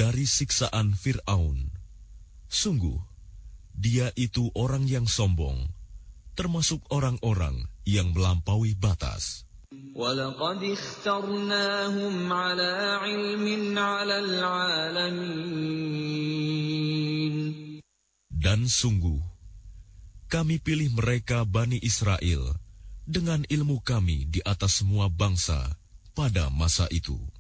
dari siksaan Fir'aun. Sungguh, dia itu orang yang sombong, termasuk orang-orang yang melampaui batas. وَلَقَدِ اخْتَرْنَاهُمْ عَلَى عِلْمٍ عَلَى الْعَالَمِينَ. Dan sungguh, kami pilih mereka Bani Israel dengan ilmu kami di atas semua bangsa pada masa itu.